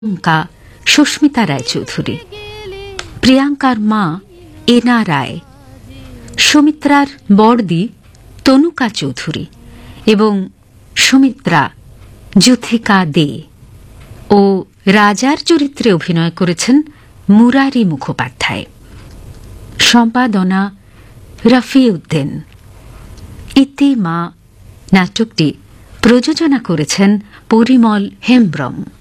প্রিয়াঙ্কা সুস্মিতা রায়চৌধুরী, প্রিয়াঙ্কার মা এনা রায়, সুমিত্রার বড়দি তনুকা চৌধুরী এবং সুমিত্রা যুথিকা দে ও রাজার চরিত্রে অভিনয় করেছেন মুরারি মুখোপাধ্যায়। সম্পাদনা রফি উদ্দিন। ইতিমা নাটকটি প্রযোজনা করেছেন পরিমল হেমব্রম।